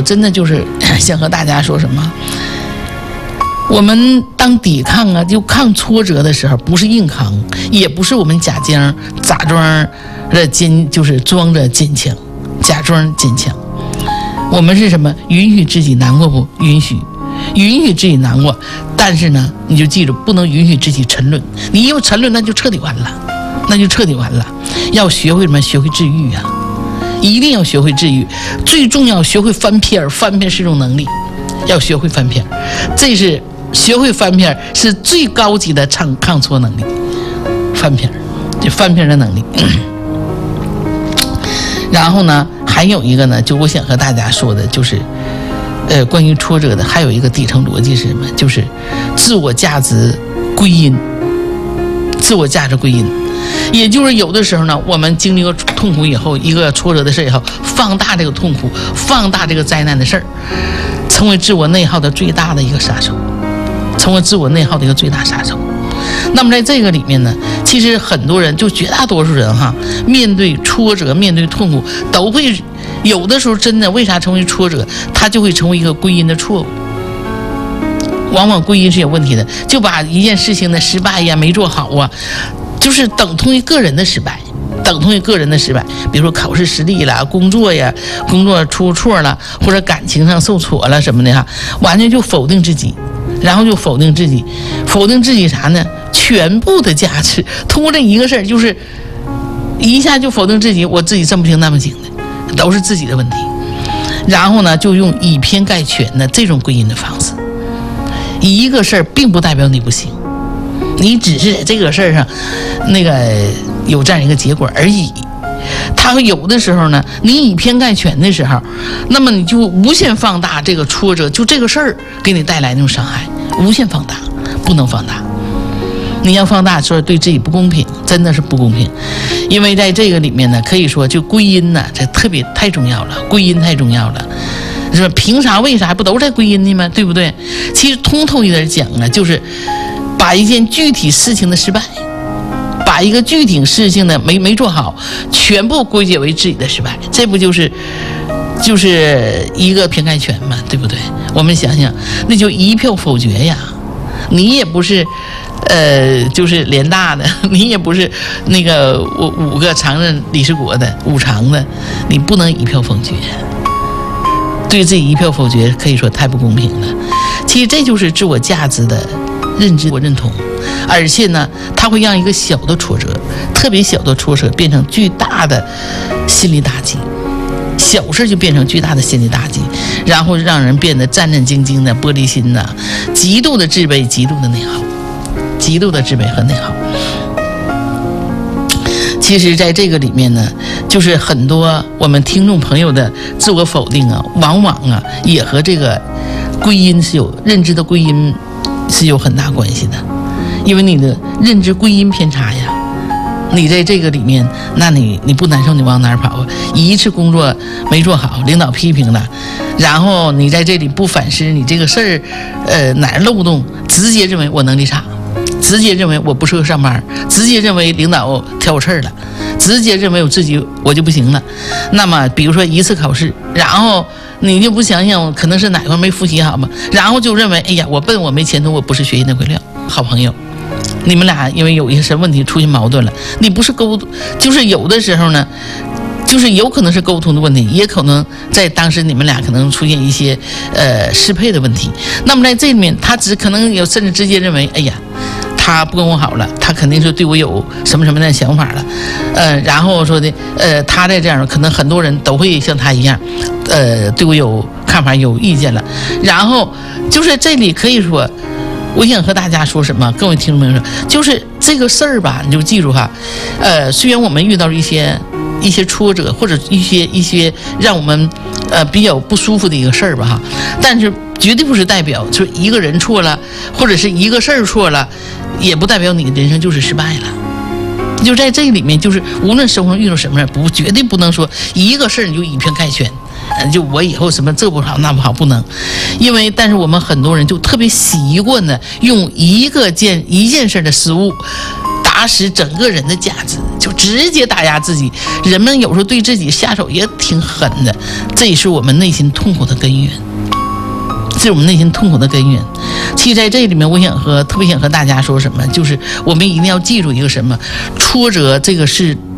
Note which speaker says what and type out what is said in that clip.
Speaker 1: 真的就是想和大家说什么，我们当抵抗啊，就抗挫折的时候，不是硬扛，也不是我们假装的就是装着坚强，假装坚强。我们是什么？允许自己难过不？允许自己难过，但是呢，你就记住，不能允许自己沉沦。你一有沉沦，那就彻底完了，要学会什么？学会治愈啊！一定要学会治愈。最重要，学会翻篇。翻篇是一种能力，要学会翻篇。这是学会翻篇是最高级的抗挫能力。翻篇，就翻篇的能力。然后呢，还有一个呢，就我想和大家说的，就是关于挫折的，还有一个底层逻辑是什么？就是自我价值归因。也就是有的时候呢，我们经历过痛苦以后，一个挫折的事以后，放大这个痛苦，放大这个灾难的事儿，成为自我内耗的最大的一个杀手，最大杀手。那么在这个里面呢，其实很多人，就绝大多数人哈，面对挫折，面对痛苦，都会有的时候真的为啥成为挫折，它就会成为一个归因的错误。往往归因是有问题的，就把一件事情的失败呀、没做好啊，就是等同于个人的失败。比如说考试失利了，工作出错了，或者感情上受挫了什么的哈，完全就否定自己，然后就否定自己啥呢？全部的价值，通过这一个事儿，就是一下就否定自己，我自己这么行那么行的，都是自己的问题。然后呢，就用以偏概全的这种归因的方式。一个事儿并不代表你不行，你只是在这个事儿上有这样一个结果而已。它有的时候呢，你以偏概全的时候，那么你就无限放大这个挫折，就这个事儿给你带来那种伤害，无限放大，不能放大。你要放大，说对自己不公平，真的是不公平。因为在这个里面呢，可以说就归因呢，这太重要了，归因太重要了。是吧？凭啥？为啥？不都在归因呢吗？对不对？其实通透一点讲啊，就是把一件具体事情的失败，把一个具体事情的没做好，全部归结为自己的失败，这不就是一个偏概全嘛？对不对？我们想想，那就一票否决呀！你也不是就是联大的，你也不是那个五个常任理事国的五常的，你不能一票否决。对自己一票否决，可以说太不公平了。其实这就是自我价值的认知和认同，而且呢，它会让一个小的挫折，特别小的挫折变成巨大的心理打击，小事就变成巨大的心理打击，然后让人变得战战兢兢的、玻璃心的、极度的自卑、极度的内耗、极度的自卑和内耗。其实在这个里面呢，就是很多我们听众朋友的自我否定啊，往往啊也和这个归因认知的归因是有很大关系的。因为你的认知归因偏差呀，你在这个里面，那你不难受，你往哪儿跑啊？一次工作没做好，领导批评了，然后你在这里不反思你这个事儿哪儿漏洞，直接认为我能力差，直接认为我不适合上班，直接认为领导挑我刺儿了，直接认为我就不行了。那么比如说一次考试，然后你就不想想可能是哪块没复习好嘛，然后就认为哎呀我笨，我没前途，我不是学习那块料。好朋友，你们俩因为有一些问题出现矛盾了，你不是就是有的时候呢，就是有可能是沟通的问题，也可能在当时你们俩可能出现一些适配的问题。那么在这里面，他只可能有甚至直接认为，哎呀，他不跟我好了，他肯定是对我有什么什么的想法了，然后说的他在这样，可能很多人都会像他一样，对我有看法、有意见了。然后就是这里可以说，我想和大家说什么，各位听众朋友说，就是这个事儿吧，你就记住哈，虽然我们遇到一些挫折，或者一些让我们比较不舒服的一个事儿吧哈，但是绝对不是代表就是一个人错了，或者是一个事儿错了，也不代表你的人生就是失败了。就在这里面，就是无论生活中遇到什么事，绝对不能说一个事儿你就以偏概全。就我以后什么这不好那不好，不能。但是我们很多人就特别习惯的用一件事的失误， 打死整个人的价值，就直接打压自己。人们有时候对自己下手也挺狠的，这也是我们内心痛苦的根源。这是我们内心痛苦的根源。其实在这里面，我特别想和大家说什么，就是我们一定要记住一个什么，挫折这个是